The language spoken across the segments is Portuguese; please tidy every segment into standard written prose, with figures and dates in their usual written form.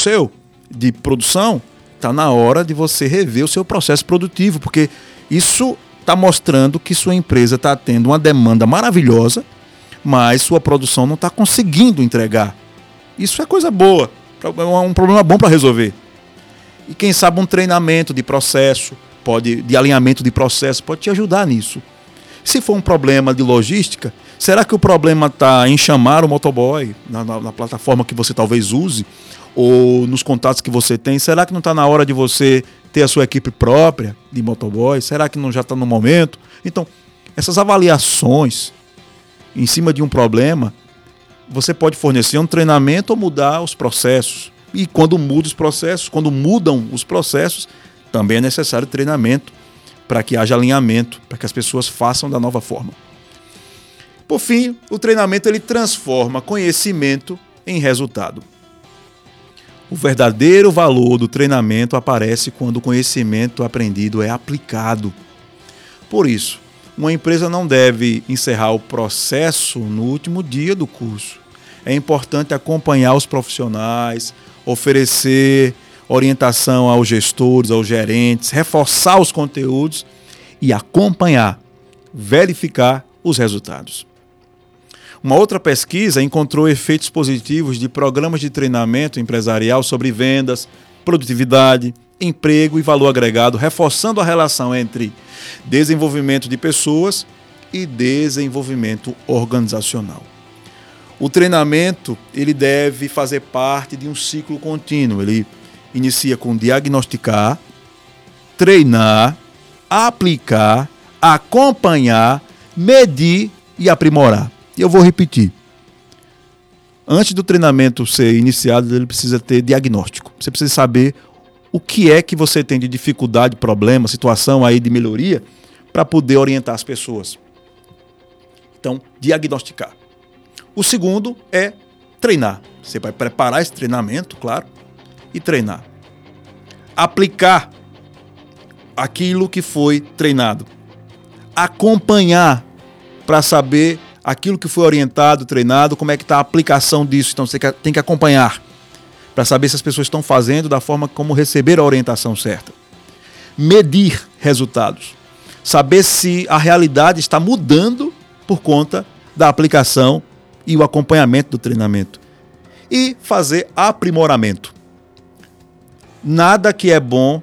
seu de produção, está na hora de você rever o seu processo produtivo, porque isso está mostrando que sua empresa está tendo uma demanda maravilhosa, mas sua produção não está conseguindo entregar. Isso é coisa boa, é um problema bom para resolver. E quem sabe um treinamento de processo, de alinhamento de processo, pode te ajudar nisso. Se for um problema de logística, será que o problema está em chamar o motoboy na plataforma que você talvez use, ou nos contatos que você tem? Será que não está na hora de você ter a sua equipe própria de motoboy? Será que não já está no momento? Então, essas avaliações em cima de um problema, você pode fornecer um treinamento ou mudar os processos. E quando mudam os processos, também é necessário treinamento para que haja alinhamento, para que as pessoas façam da nova forma. Por fim, o treinamento ele transforma conhecimento em resultado. O verdadeiro valor do treinamento aparece quando o conhecimento aprendido é aplicado. Por isso, uma empresa não deve encerrar o processo no último dia do curso. É importante acompanhar os profissionais, oferecer orientação aos gestores, aos gerentes, reforçar os conteúdos e acompanhar, verificar os resultados. Uma outra pesquisa encontrou efeitos positivos de programas de treinamento empresarial sobre vendas, produtividade, emprego e valor agregado, reforçando a relação entre desenvolvimento de pessoas e desenvolvimento organizacional. O treinamento ele deve fazer parte de um ciclo contínuo. Ele inicia com diagnosticar, treinar, aplicar, acompanhar, medir e aprimorar. E eu vou repetir. Antes do treinamento ser iniciado, ele precisa ter diagnóstico. Você precisa saber o que é que você tem de dificuldade, problema, situação aí de melhoria, para poder orientar as pessoas. Então, diagnosticar. O segundo é treinar. Você vai preparar esse treinamento, claro, e treinar. Aplicar aquilo que foi treinado. Acompanhar para saber aquilo que foi orientado, treinado, como é que está a aplicação disso. Então você tem que acompanhar para saber se as pessoas estão fazendo da forma como receberam a orientação certa. Medir resultados. Saber se a realidade está mudando por conta da aplicação e o acompanhamento do treinamento. E fazer aprimoramento. Nada que é bom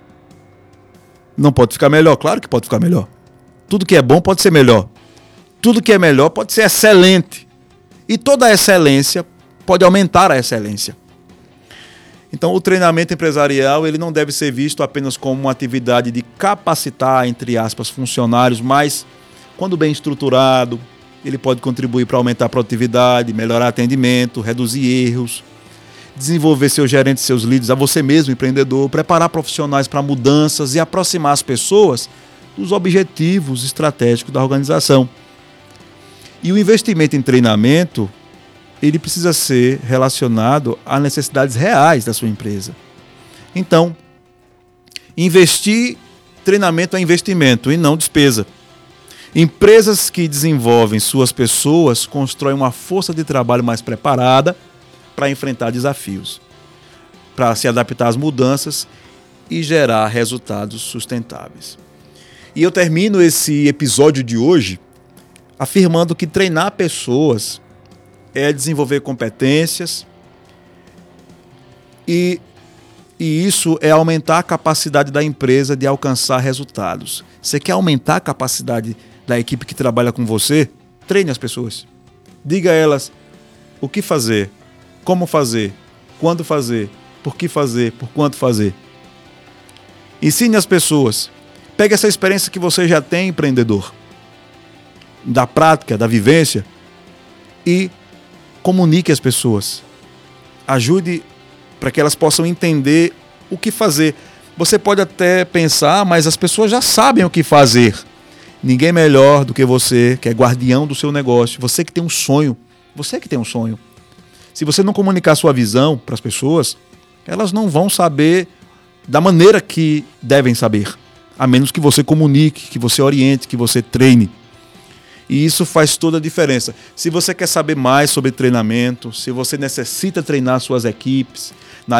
não pode ficar melhor. Claro que pode ficar melhor. Tudo que é bom pode ser melhor. Tudo que é melhor pode ser excelente. E toda a excelência pode aumentar a excelência. Então, o treinamento empresarial ele não deve ser visto apenas como uma atividade de capacitar, entre aspas, funcionários, mas, quando bem estruturado, ele pode contribuir para aumentar a produtividade, melhorar atendimento, reduzir erros, desenvolver seus gerentes, seus líderes, a você mesmo, empreendedor, preparar profissionais para mudanças e aproximar as pessoas dos objetivos estratégicos da organização. E o investimento em treinamento, ele precisa ser relacionado a necessidades reais da sua empresa. Então, treinamento é investimento e não despesa. Empresas que desenvolvem suas pessoas constroem uma força de trabalho mais preparada para enfrentar desafios, para se adaptar às mudanças e gerar resultados sustentáveis. E eu termino esse episódio de hoje afirmando que treinar pessoas é desenvolver competências e isso é aumentar a capacidade da empresa de alcançar resultados. Você quer aumentar a capacidade da equipe que trabalha com você? Treine as pessoas. Diga a elas o que fazer, como fazer, quando fazer, por que fazer, por quanto fazer. Ensine as pessoas. Pegue essa experiência que você já tem, empreendedor, da prática, da vivência, e comunique as pessoas. Ajude para que elas possam entender o que fazer. Você pode até pensar, mas as pessoas já sabem o que fazer. Ninguém melhor do que você, que é guardião do seu negócio. Você que tem um sonho. Você que tem um sonho. Se você não comunicar a sua visão para as pessoas, elas não vão saber da maneira que devem saber. A menos que você comunique, que você oriente, que você treine. E isso faz toda a diferença. Se você quer saber mais sobre treinamento, se você necessita treinar suas equipes,